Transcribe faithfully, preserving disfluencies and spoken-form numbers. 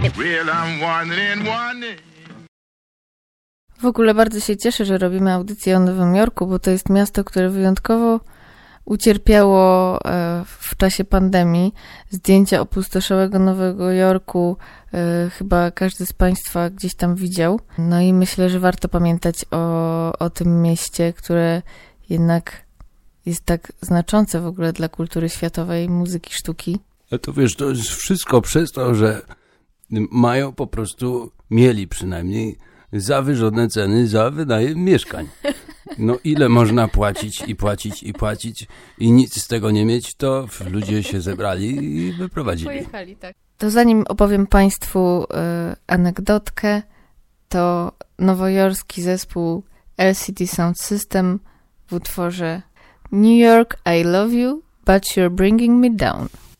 W ogóle bardzo się cieszę, że robimy audycję o Nowym Jorku, bo to jest miasto, które wyjątkowo ucierpiało w czasie pandemii. Zdjęcia opustoszałego Nowego Jorku chyba każdy z Państwa gdzieś tam widział. No i myślę, że warto pamiętać o, o tym mieście, które jednak jest tak znaczące w ogóle dla kultury światowej, muzyki, sztuki. A to wiesz, to jest wszystko przez to, że mają po prostu, mieli przynajmniej zawyżone ceny za wynajem mieszkań. No ile można płacić i płacić i płacić i nic z tego nie mieć, to ludzie się zebrali i wyprowadzili. Pojechali, tak. To zanim opowiem Państwu y, anegdotkę, to nowojorski zespół L C D Sound System w utworze New York, I love you, but you're bringing me down.